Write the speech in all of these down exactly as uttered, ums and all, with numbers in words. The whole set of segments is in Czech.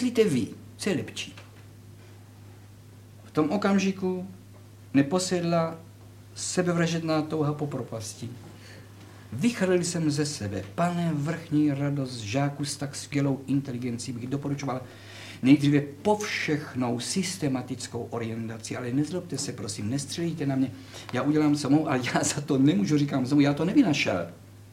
myslíte vy, co je lepší? V tom okamžiku neposedla sebevražedná touha po propasti. Vychrlil jsem ze sebe, pane vrchní radost žáků s tak skvělou inteligencí, bych doporučoval nejdříve povšechnou systematickou orientaci, ale nezlobte se, prosím, nestřelíte na mě, já udělám samou, ale já za to nemůžu, říkám samou, já to nevynašel.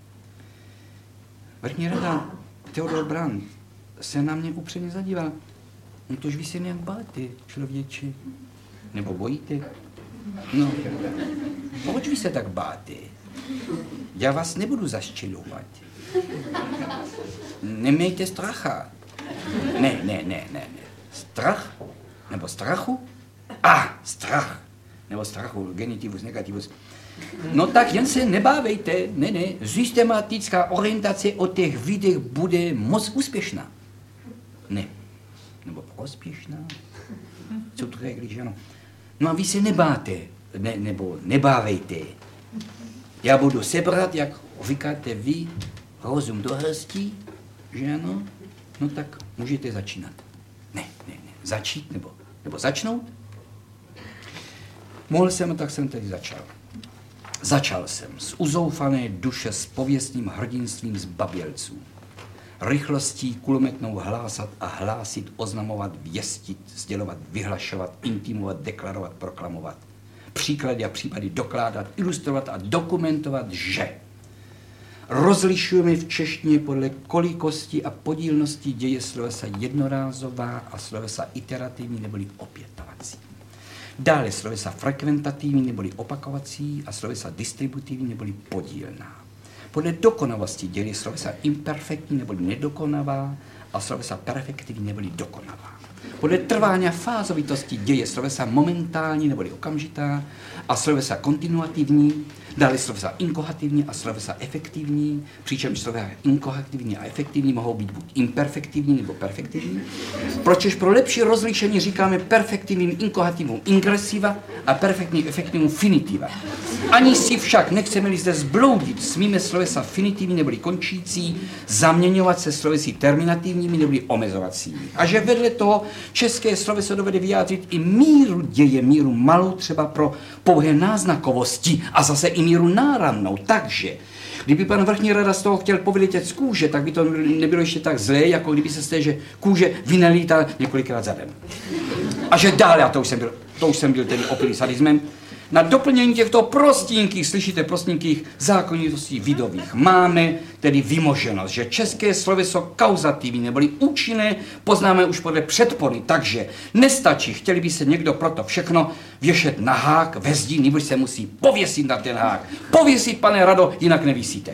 Vrchní rada Theodor Brandt se na mě upřeně zadíval. No tož vy se nějak báte, člověče. Nebo bojíte? No, proč vy se tak báte? Já vás nebudu zaštělovat. Nemějte stracha. Ne, ne, ne, ne, ne. Strach? Nebo strachu? A, ah, strach. Nebo strachu, genitivus, negativus. No tak jen se nebávejte, ne, ne. Systematická orientace o těch videch bude moc úspěšná. Ne. Nebo prospěšná. Co to řekli, že ano? No a vy se nebáte, ne, nebo nebávejte. Já budu sebrat, jak říkáte vy, rozum do hrstí, že ano? No tak můžete začínat. Ne, ne, ne. Začít nebo, nebo začnout? Mohl jsem, tak jsem tedy začal. Začal jsem z uzoufané duše s pověstným hrdinstvím zbabělců. Rychlostí kulometnou hlásat a hlásit, oznamovat, věstit, sdělovat, vyhlašovat, intimovat, deklarovat, proklamovat. Příklady a případy dokládat, ilustrovat a dokumentovat, že rozlišujeme v češtině podle kolikosti a podílnosti děje slovesa jednorázová a slovesa iterativní neboli opětovací. Dále slovesa frekventativní neboli opakovací a slovesa distributivní neboli podílná. Podle dokonavosti dělí slovesa imperfektní neboli nedokonavá a slovesa perfektivní neboli dokonavá. Podle trvání fázovitosti děje slovesa momentální neboli okamžitá a slovesa kontinuativní, dále slovesa inkohativní a slovesa efektivní, přičemž slovesa inkohativní a efektivní mohou být buď imperfektivní nebo perfektivní. Pročež pro lepší rozlišení říkáme perfektivním inkohativum ingresiva a perfektním efektivum finitiva. Ani si však nechceme-li zde zbloudit, smíme slovesa finitivní neboli končící zaměňovat se slovesy terminativními neboli omezovacími. A že vedle toho české sloveso dovede vyjádřit i míru děje, míru malou třeba pro pouhé náznakovosti a zase i míru náramnou. Takže, kdyby pan vrchní rada z toho chtěl povyletět z kůže, tak by to nebylo ještě tak zlé, jako kdyby se z té, že kůže vynelítal několikrát zadem. A že dále, a to už jsem byl, to už jsem byl tedy opilý sadismem, na doplnění těchto prostinských, slyšíte, prostinských zákonitostí vidových máme tedy vymoženost, že české sloveso kauzativní neboli účinné poznáme už podle předpony, takže nestačí, chtěli by se někdo proto všechno věšet na hák ve zdi, nebo se musí pověsit na ten hák. Pověsit, pane Rado, jinak nevisíte.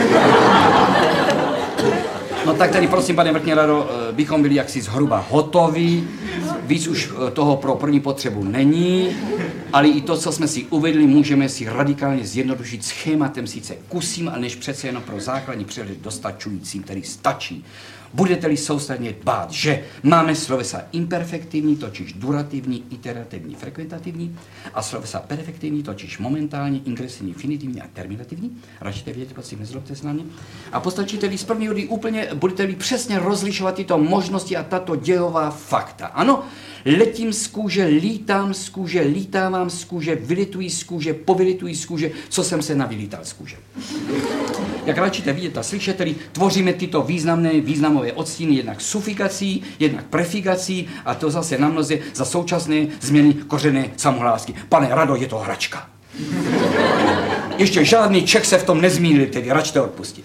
No tak tady prosím, pane vrchní rado, bychom byli jaksi zhruba hotoví. Víc už toho pro první potřebu není, ale i to, co jsme si uvedli, můžeme si radikálně zjednodušit schématem sice kusím, ale než přece jenom pro základní přehled dostačujícím, který stačí. Budete-li soustavně dbát, že máme slovesa imperfektivní, totiž durativní, iterativní, frekventativní, a slovesa perfektivní, totiž momentální, ingresivní, finitivní a terminativní. Radíte vědět, prosím, nezlobte se na mě. A postačíte-li z prvního dny úplně, budete-li přesně rozlišovat tyto možnosti a tato dějová fakta. Ano, letím z kůže, lítám z kůže, lítávám z kůže, vylituji z kůže, povylituji z kůže, co jsem se navylítal z kůže. Jak radíte vidět a slyšet, tedy tvoříme tyto významné významové odstíny jednak sufikací, jednak prefigací a to zase na mnoze za současné změny kořené samohlásky. Pane Rado, je to hračka. Ještě žádný Čech se v tom nezmínil, tedy račte odpustit.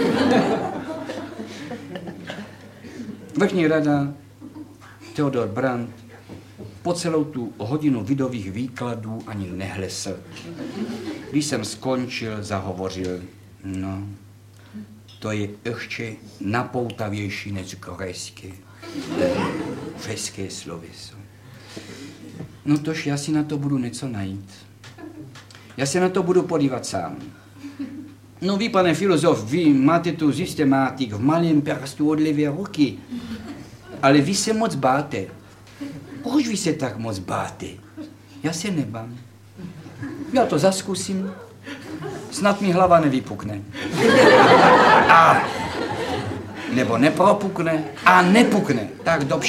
Vrchní rada Theodor Brandt po celou tu hodinu vidových výkladů ani nehlesl. Když jsem skončil, zahovořil, no, to je ještě napoutavější než korejské, české sloveso. No tož já si na to budu něco najít. Já se na to budu podívat sám. No vy, pane filozof, vy máte tu systematik v malém prstu od levé ruky, ale vy se moc báte. Proč vy se tak moc báte? Já se nebám. Já to zaskusím. Snad mi hlava nevypukne. A nebo nepropukne a nepukne. Tak dobře.